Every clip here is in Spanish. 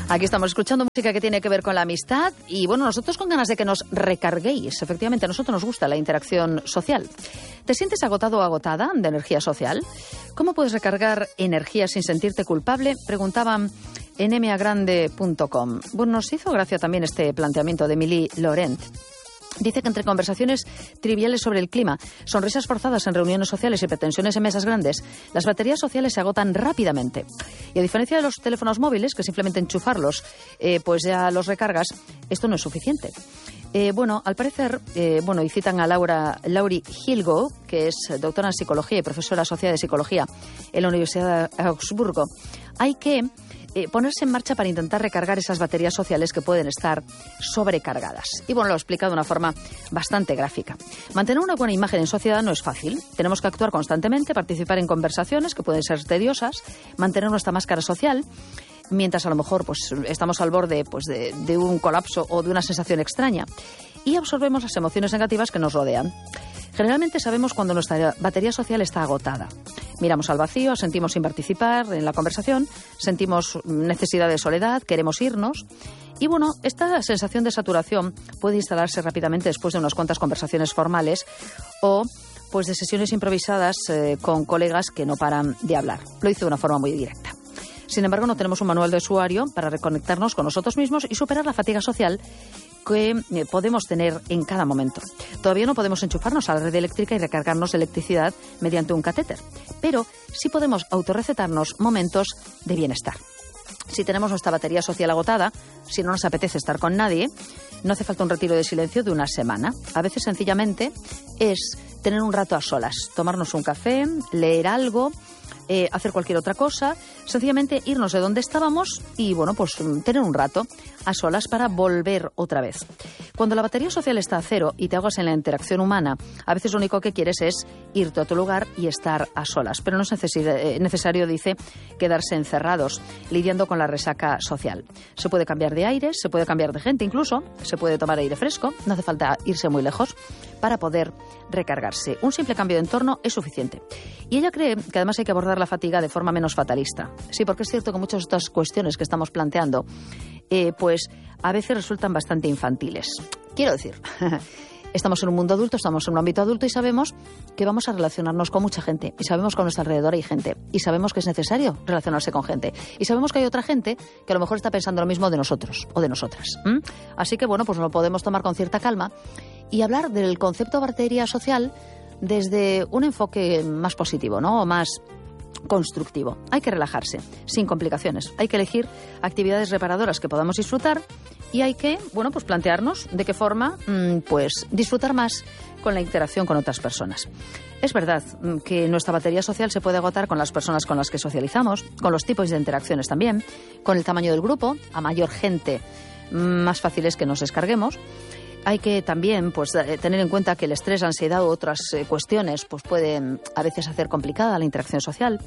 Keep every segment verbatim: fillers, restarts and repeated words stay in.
Aquí estamos escuchando música que tiene que ver con la amistad y, bueno, nosotros con ganas de que nos recarguéis. Efectivamente, a nosotros nos gusta la interacción social. ¿Te sientes agotado o agotada de energía social? ¿Cómo puedes recargar energía sin sentirte culpable? Preguntaban en m a grande punto com. Bueno, nos hizo gracia también este planteamiento de Emily Laurent. Dice que entre conversaciones triviales sobre el clima, sonrisas forzadas en reuniones sociales y pretensiones en mesas grandes, las baterías sociales se agotan rápidamente. Y a diferencia de los teléfonos móviles, que simplemente enchufarlos, eh, pues ya los recargas, esto no es suficiente. Eh, bueno, al parecer, eh, bueno, y citan a Laura, Laurie Hilgo, que es doctora en psicología y profesora asociada de psicología en la Universidad de Augsburgo, hay que Eh, ponerse en marcha para intentar recargar esas baterías sociales que pueden estar sobrecargadas. Y bueno, lo he explicado de una forma bastante gráfica. Mantener una buena imagen en sociedad no es fácil. Tenemos que actuar constantemente, participar en conversaciones que pueden ser tediosas, mantener nuestra máscara social, mientras a lo mejor pues estamos al borde pues, de, de un colapso o de una sensación extraña. Y absorbemos las emociones negativas que nos rodean. Generalmente sabemos cuando nuestra batería social está agotada. Miramos al vacío, sentimos sin participar en la conversación, sentimos necesidad de soledad, queremos irnos. Y bueno, esta sensación de saturación puede instalarse rápidamente después de unas cuantas conversaciones formales o pues de sesiones improvisadas eh, con colegas que no paran de hablar. Lo hice de una forma muy directa. Sin embargo, no tenemos un manual de usuario para reconectarnos con nosotros mismos y superar la fatiga social que eh, podemos tener en cada momento. Todavía no podemos enchufarnos a la red eléctrica y recargarnos de electricidad mediante un catéter, pero sí podemos autorrecetarnos momentos de bienestar. Si tenemos nuestra batería social agotada, si no nos apetece estar con nadie, no hace falta un retiro de silencio de una semana. A veces, sencillamente, es tener un rato a solas, tomarnos un café, leer algo, Eh, hacer cualquier otra cosa, sencillamente irnos de donde estábamos y, bueno, pues tener un rato a solas para volver otra vez. Cuando la batería social está a cero y te ahogas en la interacción humana, a veces lo único que quieres es irte a otro lugar y estar a solas. Pero no es necesi- necesario, dice, quedarse encerrados, lidiando con la resaca social. Se puede cambiar de aires, se puede cambiar de gente incluso, se puede tomar aire fresco, no hace falta irse muy lejos para poder recargarse. Un simple cambio de entorno es suficiente. Y ella cree que además hay que abordar la fatiga de forma menos fatalista. Sí, porque es cierto que muchas de estas cuestiones que estamos planteando, eh, pues a veces resultan bastante infantiles. Quiero decir, estamos en un mundo adulto, estamos en un ámbito adulto y sabemos que vamos a relacionarnos con mucha gente. Y sabemos que a nuestro alrededor hay gente. Y sabemos que es necesario relacionarse con gente. Y sabemos que hay otra gente que a lo mejor está pensando lo mismo de nosotros o de nosotras. ¿Mm? Así que, bueno, pues lo podemos tomar con cierta calma y hablar del concepto batería social desde un enfoque más positivo, ¿no? O más constructivo. Hay que relajarse, sin complicaciones. Hay que elegir actividades reparadoras que podamos disfrutar y hay que, bueno, pues plantearnos de qué forma, mmm, pues disfrutar más con la interacción con otras personas. Es verdad mmm, que nuestra batería social se puede agotar con las personas con las que socializamos, con los tipos de interacciones también, con el tamaño del grupo. A mayor gente, más fácil es que nos descarguemos. Hay que también pues, tener en cuenta que el estrés, la ansiedad u otras eh, cuestiones pues, pueden a veces hacer complicada la interacción social.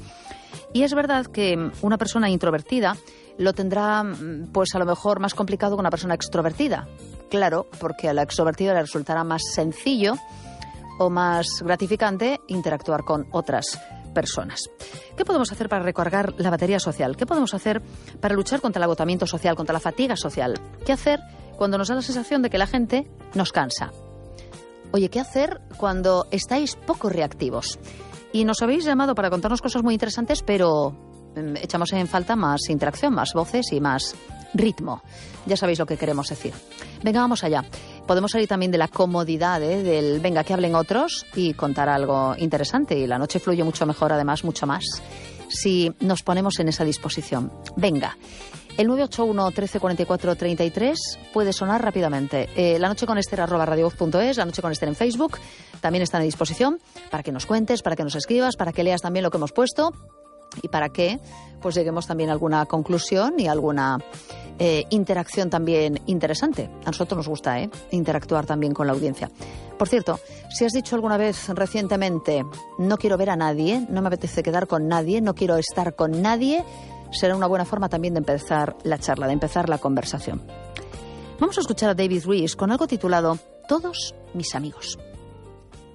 Y es verdad que una persona introvertida lo tendrá pues, a lo mejor más complicado que una persona extrovertida. Claro, porque a la extrovertida le resultará más sencillo o más gratificante interactuar con otras personas. ¿Qué podemos hacer para recargar la batería social? ¿Qué podemos hacer para luchar contra el agotamiento social, contra la fatiga social? ¿Qué hacer cuando nos da la sensación de que la gente nos cansa? Oye, ¿qué hacer cuando estáis poco reactivos? Y nos habéis llamado para contarnos cosas muy interesantes, pero eh, echamos en falta más interacción, más voces y más ritmo. Ya sabéis lo que queremos decir. Venga, vamos allá. Podemos salir también de la comodidad, ¿eh? del venga, que hablen otros y contar algo interesante. Y la noche fluye mucho mejor, además, mucho más, si nos ponemos en esa disposición. Venga. El nueve ocho uno, trece, cuarenta y cuatro, treinta y tres puede sonar rápidamente. Eh, la noche con Esther arroba radiovoz punto es, La noche con Esther en Facebook, también están a disposición para que nos cuentes, para que nos escribas, para que leas también lo que hemos puesto y para que pues lleguemos también a alguna conclusión y alguna eh, interacción también interesante. A nosotros nos gusta ¿eh? interactuar también con la audiencia. Por cierto, si has dicho alguna vez recientemente no quiero ver a nadie, no me apetece quedar con nadie, no quiero estar con nadie, será una buena forma también de empezar la charla, de empezar la conversación. Vamos a escuchar a David Ruiz con algo titulado Todos mis amigos.